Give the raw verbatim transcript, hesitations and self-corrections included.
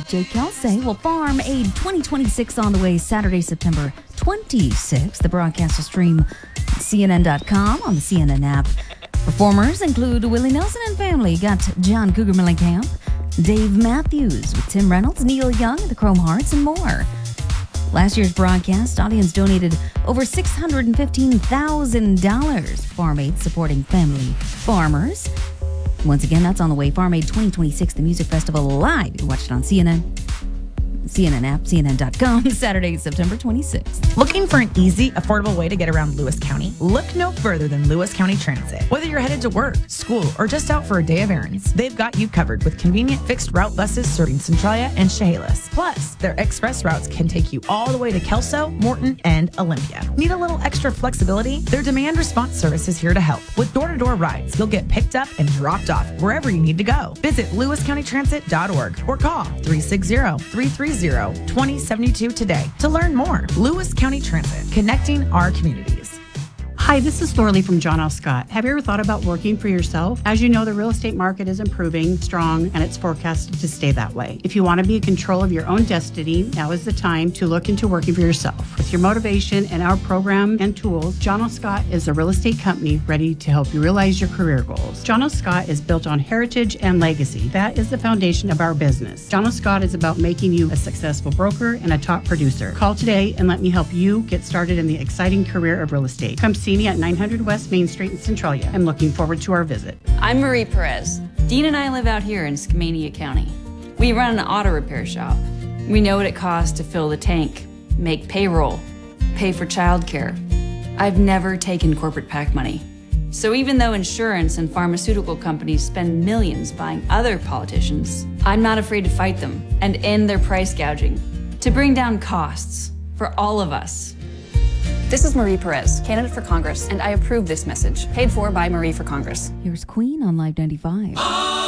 Jay Kelsey. Well, Farm Aid twenty twenty-six on the way Saturday, September twenty-sixth. The broadcast will stream C N N dot com on the C N N app. Performers include Willie Nelson and family. Got John Cougar Mellencamp, Dave Matthews with Tim Reynolds, Neil Young, the Chrome Hearts, and more. Last year's broadcast audience donated over six hundred fifteen thousand dollars. Farm Aid supporting family farmers. Once again, that's on the way. Farm Aid twenty twenty-six, the music festival live. You watch it on C N N, C N N app, C N N dot com, Saturday, September twenty-sixth. Looking for an easy, affordable way to get around Lewis County? Look no further than Lewis County Transit. Whether you're headed to work, school, or just out for a day of errands, they've got you covered with convenient fixed route buses serving Centralia and Chehalis. Plus, their express routes can take you all the way to Kelso, Morton, and Olympia. Need a little extra flexibility? Their demand response service is here to help. With door-to-door rides, you'll get picked up and dropped off wherever you need to go. Visit lewis county transit dot org or call three six zero, three three zero, two zero seven two today to learn more. Lewis County Transit, connecting our communities. Hi, this is Thorley from John L. Scott. Have you ever thought about working for yourself? As you know, the real estate market is improving, strong, and it's forecasted to stay that way. If you want to be in control of your own destiny, now is the time to look into working for yourself. With your motivation and our program and tools, John L. Scott is a real estate company ready to help you realize your career goals. John L. Scott is built on heritage and legacy. That is the foundation of our business. John L. Scott is about making you a successful broker and a top producer. Call today and let me help you get started in the exciting career of real estate. Come see me at nine hundred West Main Street in Centralia. I'm looking forward to our visit. I'm Marie Perez. Dean and I live out here in Skamania County. We run an auto repair shop. We know what it costs to fill the tank, make payroll, pay for childcare. I've never taken corporate PAC money. So even though insurance and pharmaceutical companies spend millions buying other politicians, I'm not afraid to fight them and end their price gouging to bring down costs for all of us. This is Marie Perez, candidate for Congress, and I approve this message, paid for by Marie for Congress. Here's Queen on Live ninety-five.